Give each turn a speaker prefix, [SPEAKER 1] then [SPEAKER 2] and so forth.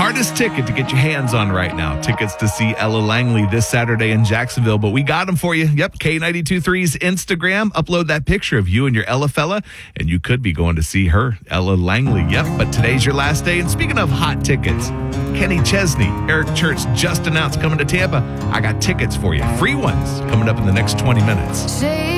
[SPEAKER 1] hardest ticket to get your hands on right now. Tickets to see Ella Langley this Saturday in Jacksonville, but we got them for you. Yep, K92.3's Instagram. Upload that picture of you and your Ella fella, and you could be going to see her, Ella Langley. Yep, but today's your last day. And speaking of hot tickets, Kenny Chesney, Eric Church just announced coming to Tampa. I got tickets for you, free ones, coming up in the next 20 minutes.